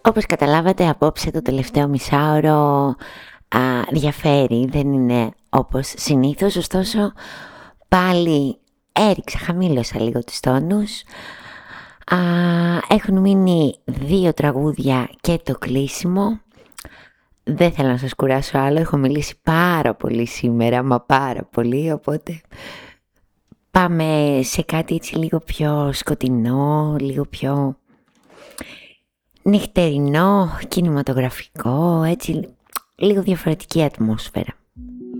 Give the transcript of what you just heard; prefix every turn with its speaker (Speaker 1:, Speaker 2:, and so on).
Speaker 1: Όπως καταλάβατε, απόψε το τελευταίο μισάωρο διαφέρει, δεν είναι όπως συνήθως, ωστόσο πάλι χαμήλωσα λίγο τους τόνους. Έχουν μείνει 2 τραγούδια και το κλείσιμο. Δεν θέλω να σας κουράσω άλλο, έχω μιλήσει πάρα πολύ σήμερα, μα πάρα πολύ, οπότε πάμε σε κάτι έτσι λίγο πιο σκοτεινό, λίγο πιο νυχτερινό, κινηματογραφικό, έτσι λίγο διαφορετική ατμόσφαιρα.